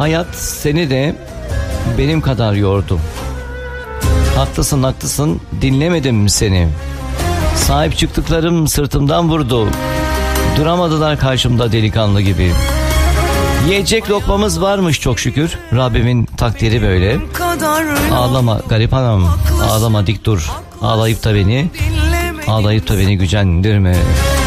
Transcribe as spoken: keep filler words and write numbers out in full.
Hayat seni de benim kadar yordu. Haklısın haklısın, dinlemedim seni. Sahip çıktıklarım sırtımdan vurdu. Duramadılar karşımda delikanlı gibi. Yiyecek lokmamız varmış çok şükür. Rabbimin takdiri böyle. Ağlama garip anam, ağlama dik dur. Ağlayıp da beni, ağlayıp da beni gücendirme.